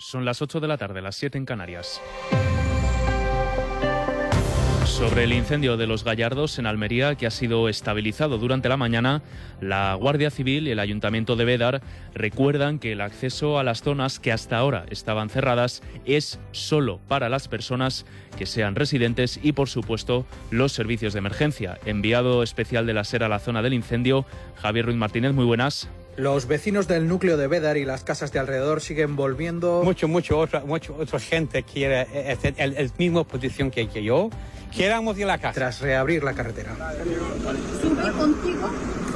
Son las 8 de la tarde, las 7 en Canarias. Sobre el incendio de Los Gallardos en Almería, que ha sido estabilizado durante la mañana, la Guardia Civil y el Ayuntamiento de Bédar recuerdan que el acceso a las zonas que hasta ahora estaban cerradas es solo para las personas que sean residentes y, por supuesto, los servicios de emergencia. Enviado especial de la SER a la zona del incendio, Javier Ruiz Martínez, muy buenas. Los vecinos del núcleo de Bédar y las casas de alrededor siguen volviendo. Otra gente quiere el mismo posición que yo. Queremos ir a la casa. Tras reabrir la carretera. ¿Sube contigo?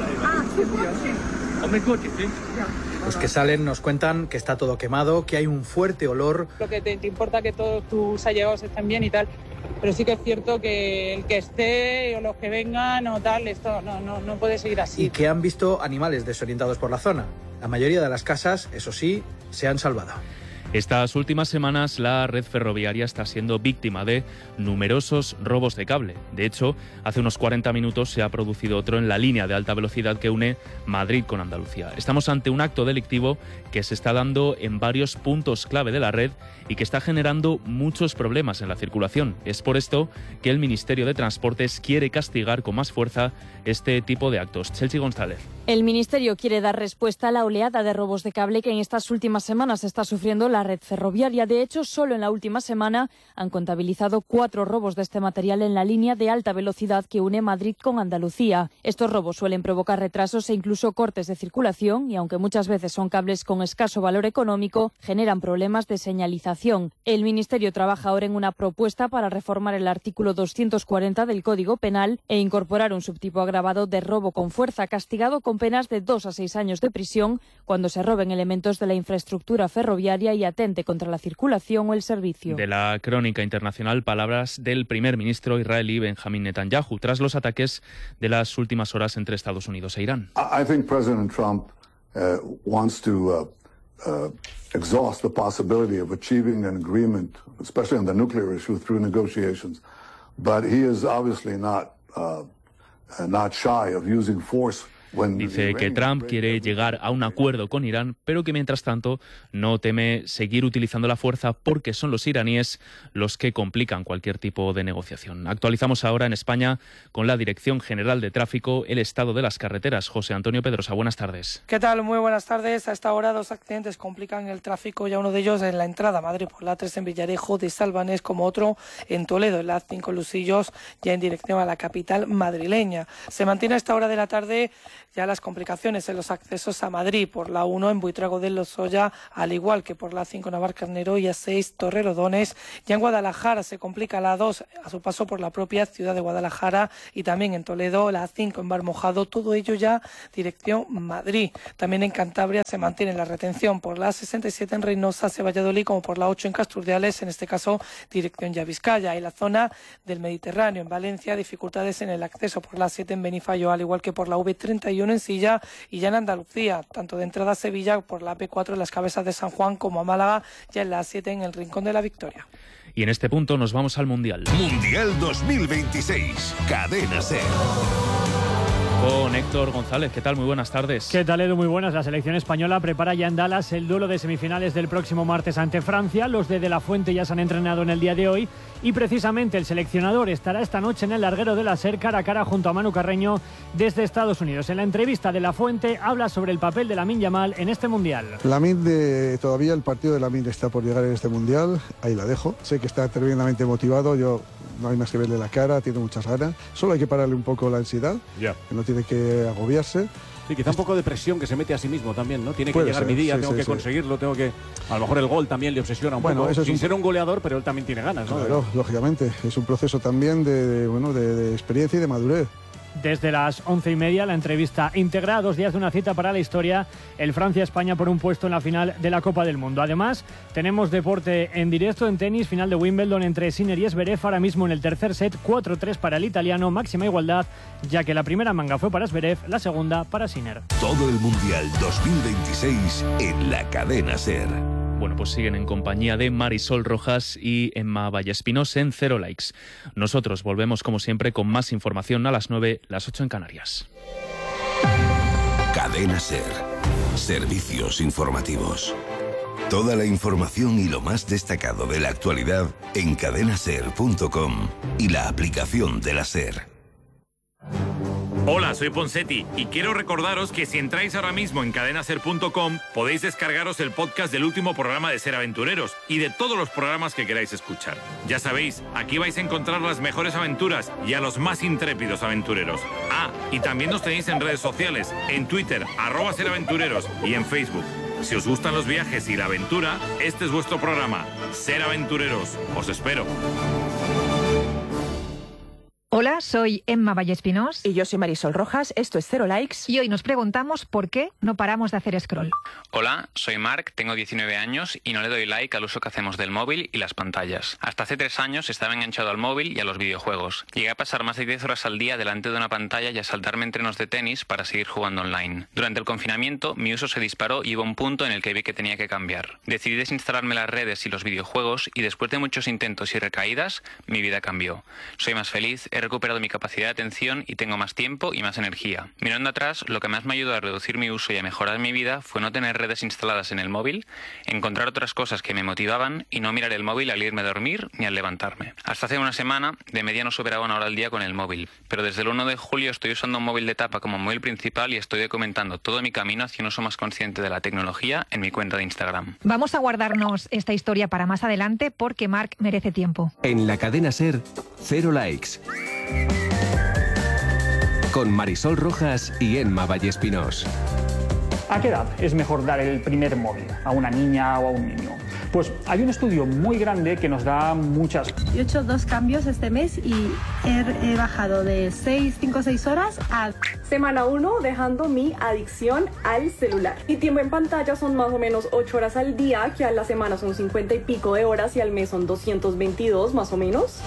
Los que salen nos cuentan que está todo quemado, que hay un fuerte olor. Lo que te importa que todos tus allegados estén bien y tal. Pero sí que es cierto que el que esté o los que vengan o tal, esto no puede seguir así. Y que han visto animales desorientados por la zona. La mayoría de las casas, eso sí, se han salvado. Estas últimas semanas la red ferroviaria está siendo víctima de numerosos robos de cable. De hecho, hace unos 40 minutos se ha producido otro en la línea de alta velocidad que une Madrid con Andalucía. Estamos ante un acto delictivo que se está dando en varios puntos clave de la red y que está generando muchos problemas en la circulación. Es por esto que el Ministerio de Transportes quiere castigar con más fuerza este tipo de actos. Chelsea González. El Ministerio quiere dar respuesta a la oleada de robos de cable que en estas últimas semanas está sufriendo la red ferroviaria. De hecho, solo en la última semana han contabilizado 4 robos de este material en la línea de alta velocidad que une Madrid con Andalucía. Estos robos suelen provocar retrasos e incluso cortes de circulación y, aunque muchas veces son cables con escaso valor económico, generan problemas de señalización. El Ministerio trabaja ahora en una propuesta para reformar el artículo 240 del Código Penal e incorporar un subtipo agravado de robo con fuerza, castigado con penas de 2 a 6 años de prisión cuando se roben elementos de la infraestructura ferroviaria y atente contra la circulación o el servicio. De la crónica internacional, palabras del primer ministro israelí Benjamin Netanyahu tras los ataques de las últimas horas entre Estados Unidos e Irán. I think President Trump wants to exhaust the possibility of achieving an agreement, especially on the nuclear issue, through negotiations. But he is obviously not shy of using force. Dice que Trump quiere llegar a un acuerdo con Irán, pero que mientras tanto no teme seguir utilizando la fuerza porque son los iraníes los que complican cualquier tipo de negociación. Actualizamos ahora en España con la Dirección General de Tráfico el estado de las carreteras. José Antonio Pedrosa, buenas tardes. ¿Qué tal? Muy buenas tardes. A esta hora 2 accidentes complican el tráfico, ya uno de ellos en la entrada a Madrid por la A3 en Villarejo de Salvanés, como otro en Toledo, en la A5 Lusillos, ya en dirección a la capital madrileña. Se mantiene a esta hora de la tarde ya las complicaciones en los accesos a Madrid por la 1 en Buitrago de Lozoya, al igual que por la 5 Navarcarnero y A6 Torrelodones. Ya en Guadalajara se complica la 2 a su paso por la propia ciudad de Guadalajara y también en Toledo la 5 en Barmojado, todo ello ya dirección Madrid. También en Cantabria se mantiene la retención por la 67 en Reynosa hacia Valladolid, como por la 8 en Casturdiales, en este caso dirección ya Vizcaya. Y la zona del Mediterráneo en Valencia, dificultades en el acceso por la 7 en Benifallo, al igual que por la V31 en Silla, y ya en Andalucía, tanto de entrada a Sevilla por la AP4 en las Cabezas de San Juan como a Málaga, ya en la A7 en el Rincón de la Victoria. Y en este punto nos vamos al Mundial. Mundial 2026, Cadena SER. Con Héctor González, ¿qué tal? Muy buenas tardes. ¿Qué tal, Edu? Muy buenas. La selección española prepara ya en Dallas el duelo de semifinales del próximo martes ante Francia. Los de la Fuente ya se han entrenado en el día de hoy y precisamente el seleccionador estará esta noche en el larguero de la SER cara a cara junto a Manu Carreño desde Estados Unidos. En la entrevista de la Fuente habla sobre el papel de Lamine Yamal en este Mundial. Todavía el partido de Lamine está por llegar en este Mundial, ahí la dejo. Sé que está tremendamente motivado, no hay más que verle la cara, tiene muchas ganas. Solo hay que pararle un poco la ansiedad, que no tiene que agobiarse. Sí, quizá un poco de presión que se mete a sí mismo también, ¿no? Tiene que llegar mi día, tengo que conseguirlo, tengo que... A lo mejor el gol también le obsesiona un poco, sin ser un goleador, pero él también tiene ganas, ¿no? Claro, lógicamente. Es un proceso también de experiencia y de madurez. Desde las 11:30, la entrevista íntegra, 2 días de una cita para la historia, el Francia-España por un puesto en la final de la Copa del Mundo. Además, tenemos deporte en directo en tenis, final de Wimbledon entre Sinner y Zverev, ahora mismo en el tercer set, 4-3 para el italiano, máxima igualdad, ya que la primera manga fue para Zverev, la segunda para Sinner. Todo el Mundial 2026 en la Cadena SER. Bueno, pues siguen en compañía de Marisol Rojas y Emma Vallespinos en Cero Likes. Nosotros volvemos como siempre con más información a las 9, las 8 en Canarias. Cadena SER. Servicios informativos. Toda la información y lo más destacado de la actualidad en cadenaser.com y la aplicación de la SER. Hola, soy Ponseti y quiero recordaros que si entráis ahora mismo en cadenaser.com podéis descargaros el podcast del último programa de Ser Aventureros y de todos los programas que queráis escuchar. Ya sabéis, aquí vais a encontrar las mejores aventuras y a los más intrépidos aventureros. Ah, y también nos tenéis en redes sociales, en Twitter, @seraventureros y en Facebook. Si os gustan los viajes y la aventura, este es vuestro programa, Ser Aventureros. Os espero. Hola, soy Emma Vallespinós. Y yo soy Marisol Rojas, esto es Cero Likes. Y hoy nos preguntamos por qué no paramos de hacer scroll. Hola, soy Marc, tengo 19 años y no le doy like al uso que hacemos del móvil y las pantallas. Hasta hace 3 años estaba enganchado al móvil y a los videojuegos. Llegué a pasar más de 10 horas al día delante de una pantalla y a saltarme entrenos de tenis para seguir jugando online. Durante el confinamiento, mi uso se disparó y hubo un punto en el que vi que tenía que cambiar. Decidí desinstalarme las redes y los videojuegos y después de muchos intentos y recaídas, mi vida cambió. Soy más feliz, he recuperado mi capacidad de atención y tengo más tiempo y más energía. Mirando atrás, lo que más me ayudó a reducir mi uso y a mejorar mi vida fue no tener redes instaladas en el móvil, encontrar otras cosas que me motivaban y no mirar el móvil al irme a dormir ni al levantarme. Hasta hace una semana, de media no superaba 1 hora al día con el móvil, pero desde el 1 de julio estoy usando un móvil de tapa como móvil principal y estoy documentando todo mi camino hacia un uso más consciente de la tecnología en mi cuenta de Instagram. Vamos a guardarnos esta historia para más adelante porque Marc merece tiempo. En la cadena SER, Cero Likes. Con Marisol Rojas y Emma Vallespinós. ¿A qué edad es mejor dar el primer móvil a una niña o a un niño? Pues hay un estudio muy grande que nos da muchas... Yo he hecho 2 cambios este mes y he bajado de 5 o 6 horas a... Semana 1 dejando mi adicción al celular. Mi tiempo en pantalla son más o menos 8 horas al día, que a la semana son 50 y pico de horas y al mes son 222 más o menos.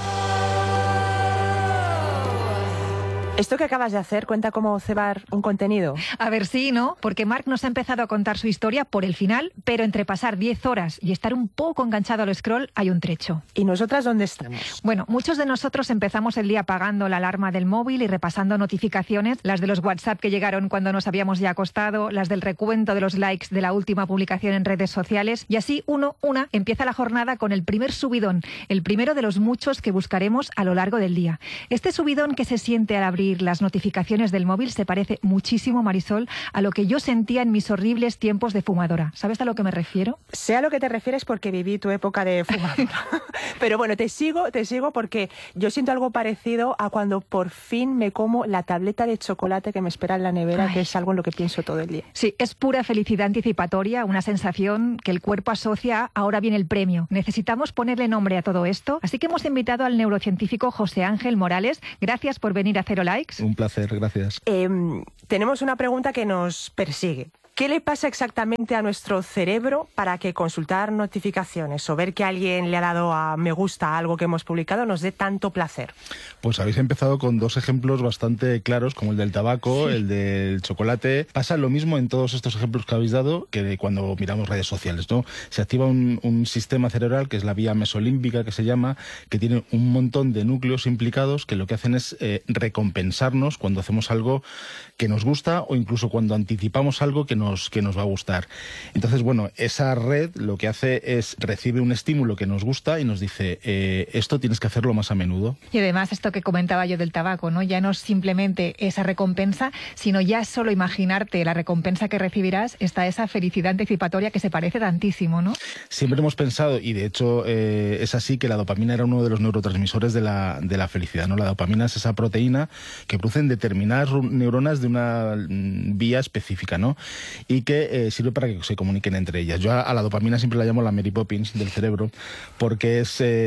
¿Esto que acabas de hacer cuenta cómo cebar un contenido? A ver, sí, ¿no? Porque Marc nos ha empezado a contar su historia por el final, pero entre pasar 10 horas y estar un poco enganchado al scroll hay un trecho. ¿Y nosotras dónde estamos? Bueno, muchos de nosotros empezamos el día apagando la alarma del móvil y repasando notificaciones, las de los WhatsApp que llegaron cuando nos habíamos ya acostado, las del recuento de los likes de la última publicación en redes sociales, y así una empieza la jornada con el primer subidón, el primero de los muchos que buscaremos a lo largo del día. Este subidón que se siente al abrir las notificaciones del móvil se parece muchísimo, Marisol, a lo que yo sentía en mis horribles tiempos de fumadora. ¿Sabes a lo que me refiero? Sé a lo que te refieres porque viví tu época de fumadora. Pero bueno, te sigo porque yo siento algo parecido a cuando por fin me como la tableta de chocolate que me espera en la nevera, que es algo en lo que pienso todo el día. Sí, es pura felicidad anticipatoria, una sensación que el cuerpo asocia a ahora viene el premio. Necesitamos ponerle nombre a todo esto, así que hemos invitado al neurocientífico José Ángel Morales. Gracias por venir a Cero Likes. Un placer, gracias. Tenemos una pregunta que nos persigue. ¿Qué le pasa exactamente a nuestro cerebro para que consultar notificaciones o ver que alguien le ha dado a me gusta a algo que hemos publicado nos dé tanto placer? Pues habéis empezado con 2 ejemplos bastante claros, como el del tabaco, sí, el del chocolate. Pasa lo mismo en todos estos ejemplos que habéis dado que cuando miramos redes sociales, ¿no? Se activa un sistema cerebral que es la vía mesolímbica, que se llama, que tiene un montón de núcleos implicados que lo que hacen es recompensarnos cuando hacemos algo que nos gusta o incluso cuando anticipamos algo que nos va a gustar. Entonces, bueno, esa red lo que hace es recibe un estímulo que nos gusta y nos dice esto tienes que hacerlo más a menudo. Y además esto que comentaba yo del tabaco, ¿no? Ya no es simplemente esa recompensa, sino ya solo imaginarte la recompensa que recibirás, está esa felicidad anticipatoria que se parece tantísimo, ¿no? Siempre hemos pensado, y de hecho es así, que la dopamina era uno de los neurotransmisores de la felicidad, ¿no? La dopamina es esa proteína que producen determinadas neuronas de una vía específica, ¿no? Y que sirve para que se comuniquen entre ellas. Yo a la dopamina siempre la llamo la Mary Poppins del cerebro, porque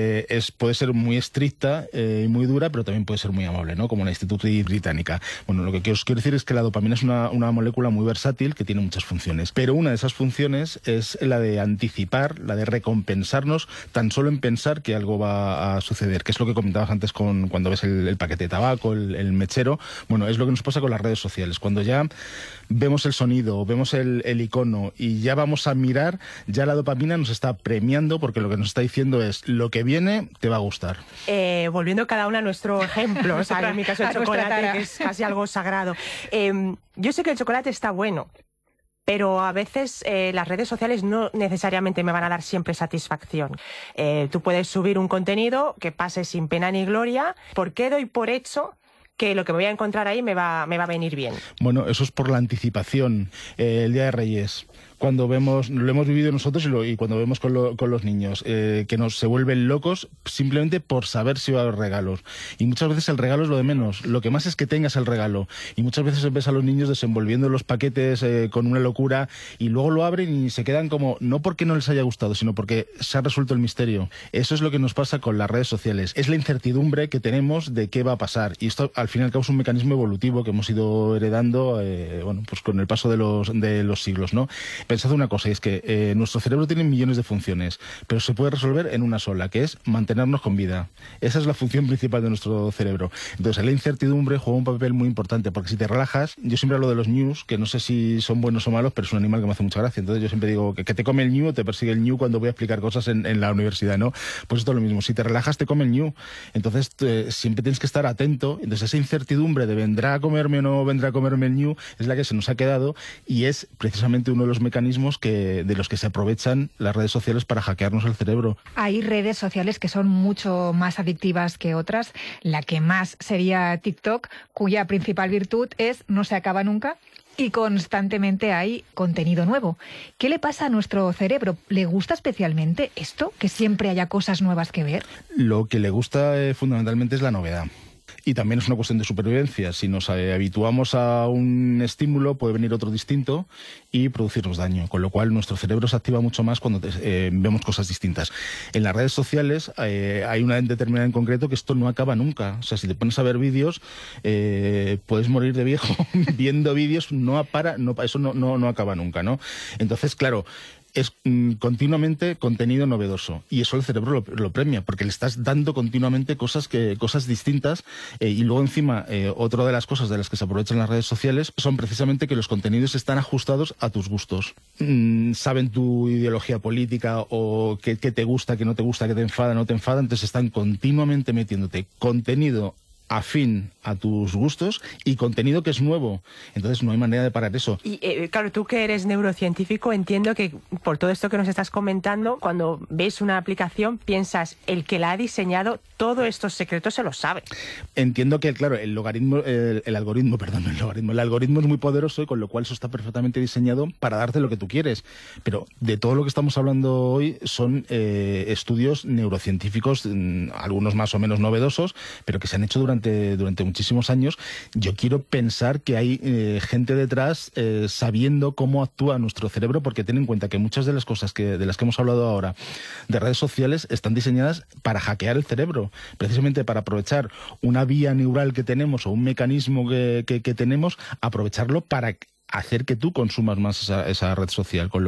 puede ser muy estricta y muy dura, pero también puede ser muy amable, ¿no? Como la Institutriz británica. Bueno, lo que os quiero decir es que la dopamina es una molécula muy versátil que tiene muchas funciones, pero una de esas funciones es la de anticipar, la de recompensarnos tan solo en pensar que algo va a suceder, que es lo que comentabas antes cuando ves el paquete de tabaco, el mechero. Bueno, es lo que nos pasa con las redes sociales. Cuando ya vemos el sonido, vemos el icono y ya vamos a mirar, ya la dopamina nos está premiando porque lo que nos está diciendo es lo que viene te va a gustar. Volviendo cada uno a nuestro ejemplo, o sea, en mi caso el chocolate, que es casi algo sagrado. Yo sé que el chocolate está bueno, pero a veces las redes sociales no necesariamente me van a dar siempre satisfacción. Tú puedes subir un contenido que pase sin pena ni gloria. ¿Por qué doy por hecho que lo que me voy a encontrar ahí me va a venir bien? Bueno, eso es por la anticipación. El Día de Reyes, cuando vemos, lo hemos vivido nosotros y cuando vemos con los niños, que se vuelven locos simplemente por saber si va a haber regalos. Y muchas veces el regalo es lo de menos. Lo que más es que tengas el regalo. Y muchas veces ves a los niños desenvolviendo los paquetes con una locura y luego lo abren y se quedan como, no porque no les haya gustado, sino porque se ha resuelto el misterio. Eso es lo que nos pasa con las redes sociales. Es la incertidumbre que tenemos de qué va a pasar. Y esto, al fin y al cabo, es un mecanismo evolutivo que hemos ido heredando pues con el paso de los siglos, ¿no? Pensad una cosa, y es que nuestro cerebro tiene millones de funciones, pero se puede resolver en una sola, que es mantenernos con vida. Esa es la función principal de nuestro cerebro. Entonces, la incertidumbre juega un papel muy importante, porque si te relajas, yo siempre hablo de los ñus, que no sé si son buenos o malos, pero es un animal que me hace mucha gracia. Entonces, yo siempre digo que te come el ñu o te persigue el ñu cuando voy a explicar cosas en la universidad, ¿no? Pues esto es lo mismo. Si te relajas, te come el ñu. Entonces, siempre tienes que estar atento. Entonces, esa incertidumbre de vendrá a comerme o no vendrá a comerme el ñu es la que se nos ha quedado y es precisamente uno de los mecanismos de los que se aprovechan las redes sociales para hackearnos el cerebro. Hay redes sociales que son mucho más adictivas que otras. La que más sería TikTok, cuya principal virtud es no se acaba nunca y constantemente hay contenido nuevo. ¿Qué le pasa a nuestro cerebro? ¿Le gusta especialmente esto, que siempre haya cosas nuevas que ver? Lo que le gusta fundamentalmente es la novedad. Y también es una cuestión de supervivencia. Si nos habituamos a un estímulo, puede venir otro distinto y producirnos daño. Con lo cual, nuestro cerebro se activa mucho más cuando vemos cosas distintas. En las redes sociales hay una determinada en concreto que esto no acaba nunca. O sea, si te pones a ver vídeos, puedes morir de viejo viendo vídeos, eso no acaba nunca, ¿no? Entonces, claro, es continuamente contenido novedoso y eso el cerebro lo premia porque le estás dando continuamente cosas distintas y luego encima otra de las cosas de las que se aprovechan las redes sociales son precisamente que los contenidos están ajustados a tus gustos. Saben tu ideología política o qué te gusta, qué no te gusta, qué te enfada, no te enfada, entonces están continuamente metiéndote contenido afín a tus gustos y contenido que es nuevo. Entonces no hay manera de parar eso. Y claro, tú que eres neurocientífico, entiendo que por todo esto que nos estás comentando, cuando ves una aplicación piensas, el que la ha diseñado, todos estos secretos se los sabe. Entiendo que, claro, el algoritmo es muy poderoso y con lo cual eso está perfectamente diseñado para darte lo que tú quieres. Pero de todo lo que estamos hablando hoy son estudios neurocientíficos, algunos más o menos novedosos, pero que se han hecho durante muchísimos años. Yo quiero pensar que hay gente detrás sabiendo cómo actúa nuestro cerebro, porque ten en cuenta que muchas de las cosas de las que hemos hablado ahora de redes sociales están diseñadas para hackear el cerebro, precisamente para aprovechar una vía neural que tenemos o un mecanismo que tenemos, aprovecharlo para hacer que tú consumas más esa red social.